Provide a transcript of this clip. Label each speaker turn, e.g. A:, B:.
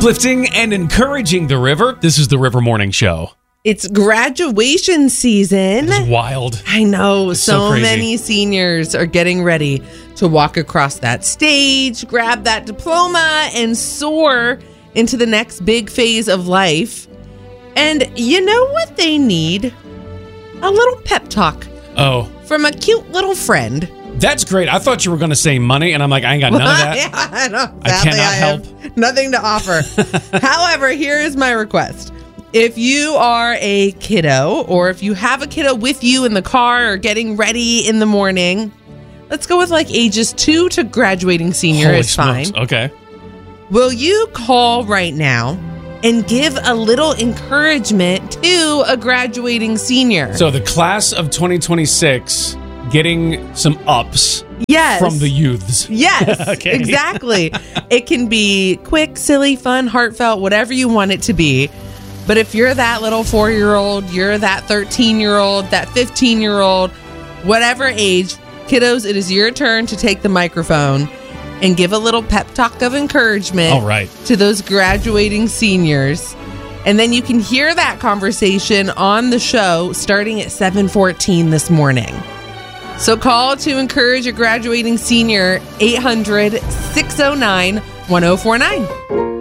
A: Uplifting and encouraging the river. This is the River Morning Show.
B: It's graduation season.
A: It's wild.
B: I know. So
A: crazy.
B: many seniors are getting ready to walk across that stage, grab that diploma, and soar into the next big phase of life. And you know what they need? A little pep talk.
A: Oh.
B: From a cute little friend.
A: That's great. I thought you were going to say money, and I'm like, I ain't got none of that.
B: Yeah, I know.
A: I
B: Sadly,
A: cannot help.
B: have nothing to offer. However, here is my request. If you are a kiddo, or if you have a kiddo with you in the car or getting ready in the morning, let's go with like ages 2 to graduating senior.
A: Holy
B: is fine.
A: smokes. Okay.
B: Will you call right now and give a little encouragement to a graduating senior?
A: So the class of 2026 getting some ups
B: Yes.
A: from the youths.
B: Yes,
A: Okay.
B: Exactly. It can be quick, silly, fun, heartfelt, whatever you want it to be. But if you're that little 4-year-old, you're that 13-year-old, that 15-year-old, whatever age, kiddos, it is your turn to take the microphone and give a little pep talk of encouragement
A: All right.
B: to those graduating seniors. And then you can hear that conversation on the show starting at 7:14 this morning. So call to encourage a graduating senior, 800-609-1049.